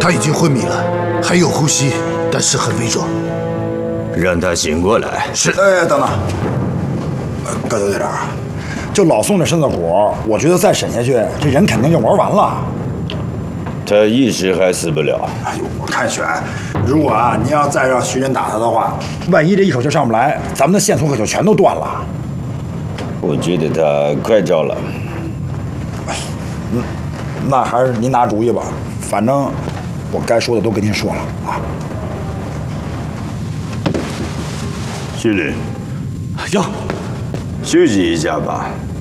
他已经昏迷了，还有呼吸，但是很微弱。 让他醒过来。 是。 哎，等等，高队长，就老宋这身子骨，我觉得再审下去，这人肯定就玩完了。 他一时还死不了。 哎呦，我看选，如果您要再让徐仁打他的话，万一这一口气上不来，咱们的线索可就全都断了。 我觉得他快着了。 那还是您拿主意吧，反正我该说的都跟您说了啊。 徐林， 要休息一下吧。